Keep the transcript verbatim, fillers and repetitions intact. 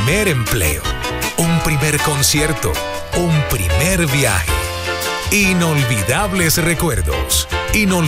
primer empleo, un primer concierto, un primer viaje. Inolvidables recuerdos. Inol-